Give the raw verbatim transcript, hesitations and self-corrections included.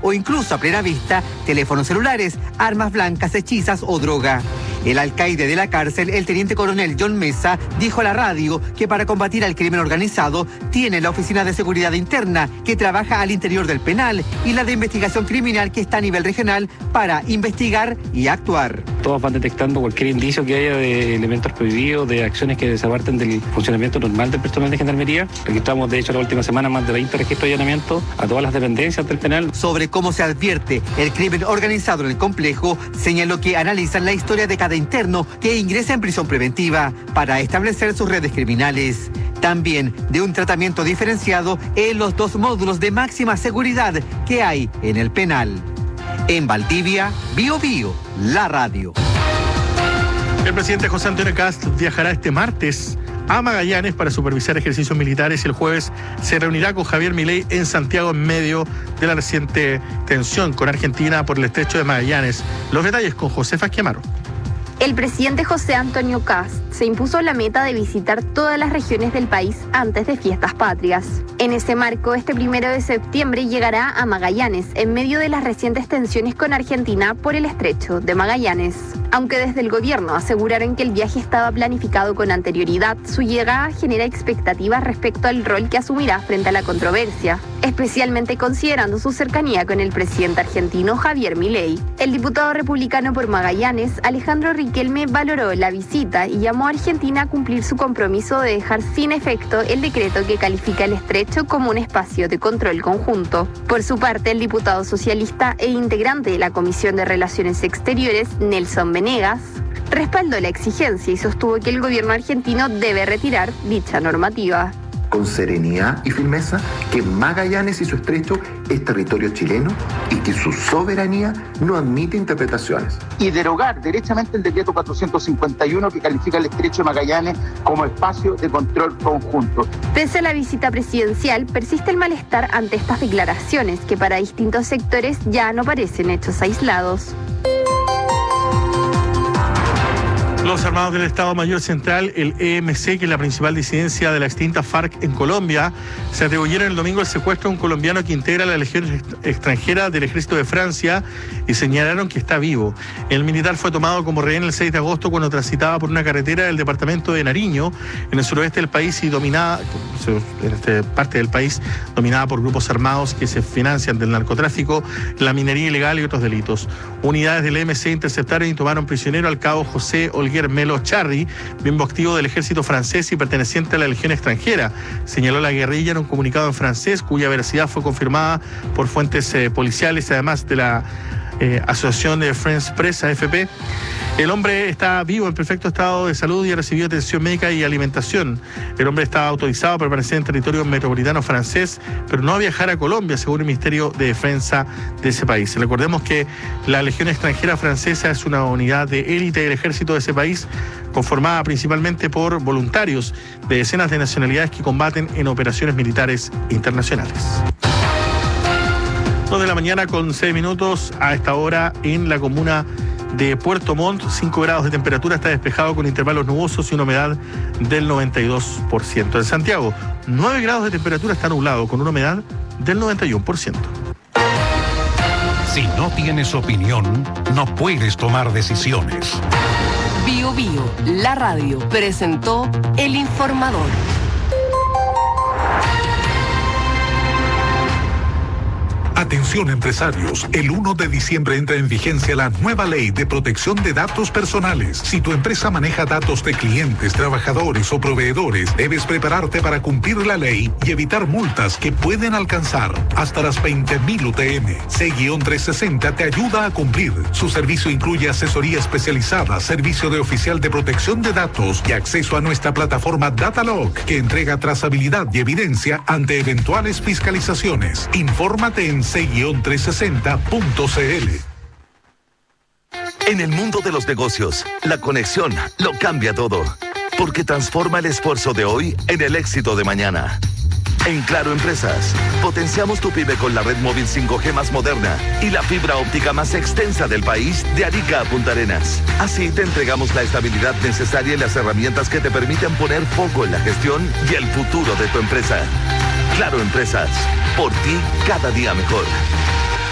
o incluso a plena vista teléfonos celulares, armas blancas, hechizas o droga. El alcaide de la cárcel, el teniente coronel John Mesa, dijo a la radio que para combatir al crimen organizado tiene la Oficina de Seguridad Interna, que trabaja al interior del penal, y la de investigación criminal, que está a nivel regional para investigar y actuar. Todos van detectando cualquier indicio que haya de elementos prohibidos, de acciones que desaparten del funcionamiento normal del personal de Gendarmería. Registramos, de hecho, la última semana más de veinte registros de allanamiento a todas las dependencias del penal. Sobre cómo se advierte el crimen organizado en el complejo, señaló que analizan la historia de cada interno que ingresa en prisión preventiva para establecer sus redes criminales. También de un tratamiento diferenciado en los dos módulos de máxima seguridad que hay en el penal. En Valdivia, Bio Bio, la radio. El presidente José Antonio Kast viajará este martes a Magallanes para supervisar ejercicios militares y el jueves se reunirá con Javier Milei en Santiago en medio de la reciente tensión con Argentina por el estrecho de Magallanes. Los detalles con Josefa Esquiamaro. El presidente José Antonio Kast se impuso la meta de visitar todas las regiones del país antes de fiestas patrias. En ese marco, este primero de septiembre llegará a Magallanes en medio de las recientes tensiones con Argentina por el estrecho de Magallanes. Aunque desde el gobierno aseguraron que el viaje estaba planificado con anterioridad, su llegada genera expectativas respecto al rol que asumirá frente a la controversia, especialmente considerando su cercanía con el presidente argentino Javier Milei. El diputado republicano por Magallanes, Alejandro Riquelme, valoró la visita y llamó a Argentina a cumplir su compromiso de dejar sin efecto el decreto que califica el estrecho como un espacio de control conjunto. Por su parte, el diputado socialista e integrante de la Comisión de Relaciones Exteriores, Nelson Venegas, respaldó la exigencia y sostuvo que el gobierno argentino debe retirar dicha normativa. Con serenidad y firmeza que Magallanes y su estrecho es territorio chileno y que su soberanía no admite interpretaciones. Y derogar derechamente el decreto cuatrocientos cincuenta y uno que califica el estrecho de Magallanes como espacio de control conjunto. Pese a la visita presidencial, persiste el malestar ante estas declaraciones que para distintos sectores ya no parecen hechos aislados. Los armados del Estado Mayor Central, el E M C, que es la principal disidencia de la extinta FARC en Colombia, se atribuyeron el domingo el secuestro de un colombiano que integra la Legión Extranjera del Ejército de Francia y señalaron que está vivo. El militar fue tomado como rehén el seis de agosto cuando transitaba por una carretera del departamento de Nariño, en el suroeste del país y dominada, en esta parte del país, dominada por grupos armados que se financian del narcotráfico, la minería ilegal y otros delitos. Unidades del E M C interceptaron y tomaron prisionero al cabo José Olguer Melo Charri, miembro activo del ejército francés y perteneciente a la Legión Extranjera, señaló la guerrilla en un comunicado en francés cuya veracidad fue confirmada por fuentes eh, policiales, además de la eh, Asociación de France Press, A F P. El hombre está vivo, en perfecto estado de salud y ha recibido atención médica y alimentación. El hombre está autorizado a permanecer en territorio metropolitano francés, pero no a viajar a Colombia, según el Ministerio de Defensa de ese país. Recordemos que la Legión Extranjera Francesa es una unidad de élite del ejército de ese país, conformada principalmente por voluntarios de decenas de nacionalidades que combaten en operaciones militares internacionales. dos de la mañana con seis minutos a esta hora en la comuna de Puerto Montt, cinco grados de temperatura, está despejado con intervalos nubosos y una humedad del noventa y dos por ciento. En Santiago, nueve grados de temperatura, está nublado con una humedad del noventa y uno por ciento. Si no tienes opinión, no puedes tomar decisiones. Bio Bio, la radio, presentó El Informador. Atención empresarios, el uno de diciembre entra en vigencia la nueva ley de protección de datos personales. Si tu empresa maneja datos de clientes, trabajadores o proveedores, debes prepararte para cumplir la ley y evitar multas que pueden alcanzar hasta las veinte mil U T M. C trescientos sesenta te ayuda a cumplir. Su servicio incluye asesoría especializada, servicio de oficial de protección de datos y acceso a nuestra plataforma Datalog, que entrega trazabilidad y evidencia ante eventuales fiscalizaciones. Infórmate en c trescientos sesenta punto c l. En el mundo de los negocios, la conexión lo cambia todo, porque transforma el esfuerzo de hoy en el éxito de mañana. En Claro Empresas, potenciamos tu pyme con la red móvil cinco G más moderna y la fibra óptica más extensa del país, de Arica a Punta Arenas. Así te entregamos la estabilidad necesaria y las herramientas que te permiten poner foco en la gestión y el futuro de tu empresa. Claro Empresas, por ti cada día mejor.